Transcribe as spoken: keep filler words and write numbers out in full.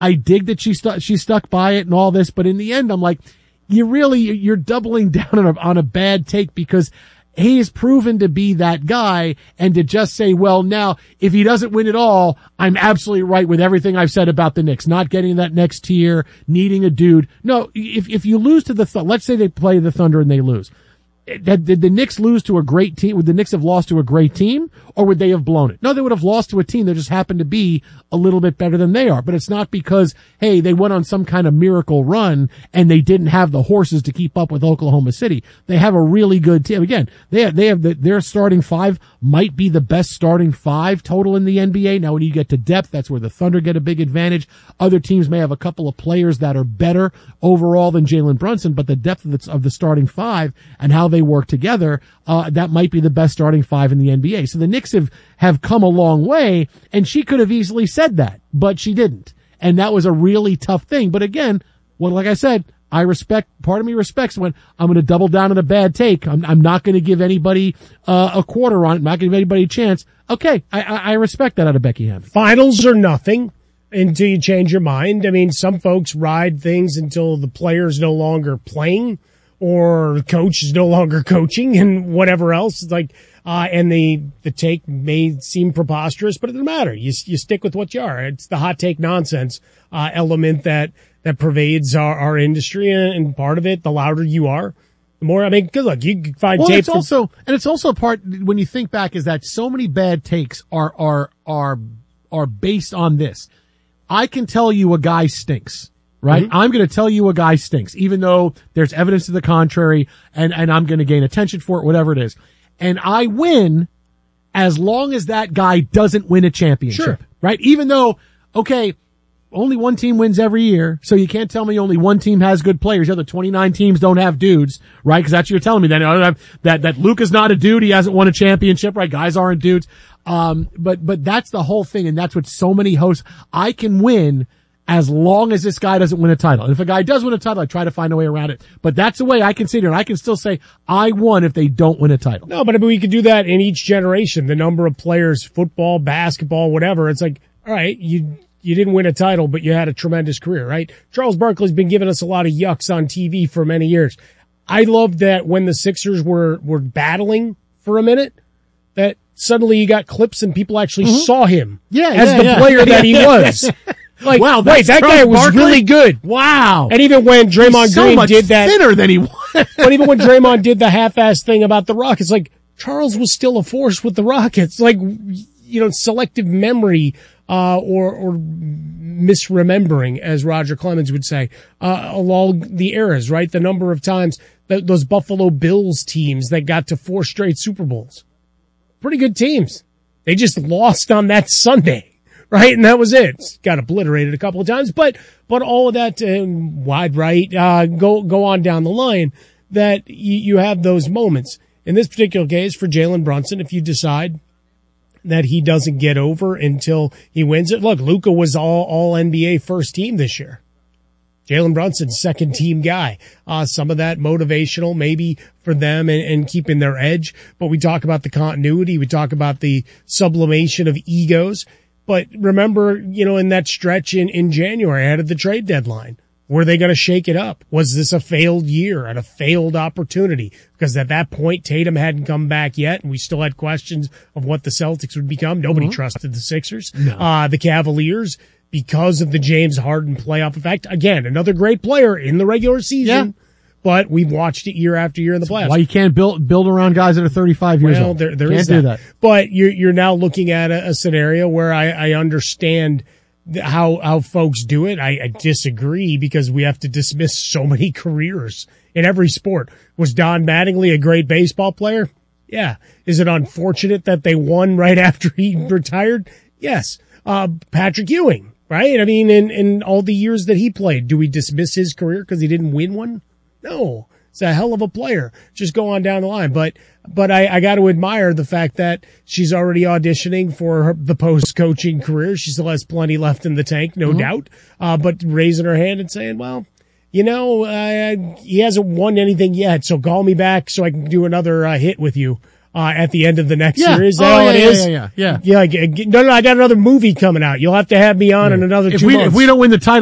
I dig that she stu- she stuck by it and all this, but in the end, I'm like, you really, you're doubling down on a, on a bad take because he is proven to be that guy, and to just say, well, now, if he doesn't win it all, I'm absolutely right with everything I've said about the Knicks, not getting that next tier, needing a dude. No, if, if you lose to the, th- let's say they play the Thunder and they lose. Did the Knicks lose to a great team? Would the Knicks have lost to a great team, or would they have blown it? No, they would have lost to a team that just happened to be a little bit better than they are. But it's not because, hey, they went on some kind of miracle run and they didn't have the horses to keep up with Oklahoma City. They have a really good team. Again, they have, they have the, their starting five might be the best starting five total in the N B A. Now, when you get to depth, that's where the Thunder get a big advantage. Other teams may have a couple of players that are better overall than Jalen Brunson, but the depth of the, of the starting five and how they work together, uh, that might be the best starting five in the N B A. So the Knicks have, have come a long way, and she could have easily said that, but she didn't. And that was a really tough thing. But again, well, like I said, I respect, part of me respects when I'm going to double down on a bad take. I'm, I'm not going to give anybody, uh, a quarter on it. I'm not going to give anybody a chance. Okay. I, I, I respect that out of Becky Hammon. Finals or nothing until you change your mind. I mean, some folks ride things until the player's no longer playing, or the coach is no longer coaching, and whatever else. It's like, uh, and the, the take may seem preposterous, but it doesn't matter. You, you stick with what you are. It's the hot take nonsense, uh, element that, that pervades our, our industry, and, and part of it, the louder you are, the more, I mean, good luck. You can find well, tape. It's from- also, and it's also part, when you think back, is that so many bad takes are, are, are, are based on this. I can tell you a guy stinks. Right? Mm-hmm. I'm going to tell you a guy stinks, even though there's evidence to the contrary, and, and I'm going to gain attention for it, whatever it is. And I win as long as that guy doesn't win a championship. Sure. Right? Even though, okay, only one team wins every year, so you can't tell me only one team has good players. The other twenty-nine teams don't have dudes, right? Because that's what you're telling me. That, that, that Luka's not a dude. He hasn't won a championship, right? Guys aren't dudes. Um, but, but that's the whole thing, and that's what so many hosts, I can win as long as this guy doesn't win a title. And if a guy does win a title, I try to find a way around it. But that's the way I consider it. I can still say I won if they don't win a title. No, but I mean, we could do that in each generation. The number of players, football, basketball, whatever. It's like, all right, you you didn't win a title, but you had a tremendous career, right? Charles Barkley's been giving us a lot of yucks on T V for many years. I loved that when the Sixers were were battling for a minute, that suddenly you got clips and people actually mm-hmm. saw him yeah, as yeah, the yeah. player that he was. Like, wow, wait, that Charles guy was Barkley? really good. Wow. And even when Draymond He's so Green much did that, thinner than he was. but even when Draymond did the half-ass thing about the Rockets, like, Charles was still a force with the Rockets. Like, you know, selective memory, uh, or, or misremembering, as Roger Clemens would say, uh, along the eras, right? The number of times that those Buffalo Bills teams that got to four straight Super Bowls. Pretty good teams. They just lost on that Sunday. Right, and that was it. Got obliterated a couple of times, but but all of that uh, wide right, uh, go go on down the line. That you, you have those moments. In this particular case, for Jalen Brunson, if you decide that he doesn't get over until he wins it, look, Luka was all all N B A first team this year. Jalen Brunson's second team guy. Uh, some of that motivational maybe for them and, and keeping their edge. But we talk about the continuity. We talk about the sublimation of egos. But remember, you know, in that stretch in, in January ahead of the trade deadline, were they going to shake it up? Was this a failed year and a failed opportunity? Because at that point, Tatum hadn't come back yet, and we still had questions of what the Celtics would become. Nobody mm-hmm. trusted the Sixers. No. Uh, the Cavaliers, because of the James Harden playoff effect. Again, another great player in the regular season. Yeah. But we've watched it year after year in the playoffs. Why you can't build build around guys that are thirty-five years well, old? There, there can't is do that. that. But you're you're now looking at a, a scenario where I, I understand how how folks do it. I, I disagree because we have to dismiss so many careers in every sport. Was Don Mattingly a great baseball player? Yeah. Is it unfortunate that they won right after he retired? Yes. Uh, Patrick Ewing, right? I mean, in in all the years that he played, do we dismiss his career because he didn't win one? No, it's a hell of a player. Just go on down the line. But, but I, I got to admire the fact that she's already auditioning for her, the post-coaching career. She still has plenty left in the tank, no mm-hmm. doubt. Uh, but raising her hand and saying, well, you know, uh, he hasn't won anything yet, so call me back so I can do another uh, hit with you. uh, at the end of the next Yeah. series. Is that Oh, all yeah, it yeah, is? yeah, yeah, yeah. Yeah, like, no, no, I got another movie coming out. You'll have to have me on in another If two we months. if we don't win the title.